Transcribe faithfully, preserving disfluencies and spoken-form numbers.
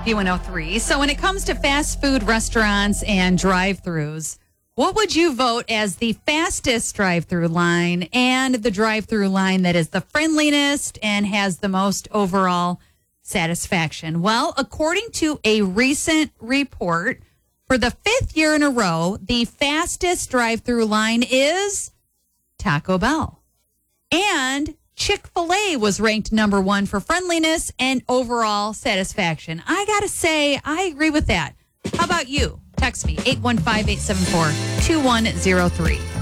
B one oh three. So when it comes to fast food restaurants and drive-thrus, what would you vote as the fastest drive-through line and the drive-through line that is the friendliest and has the most overall satisfaction? Well, according to a recent report, for the fifth year in a row, the fastest drive-through line is Taco Bell. And Chick-fil-A was ranked number one for friendliness and overall satisfaction. I got to say, I agree with that. How about you? Text me, eight one five, eight seven four, two one zero three.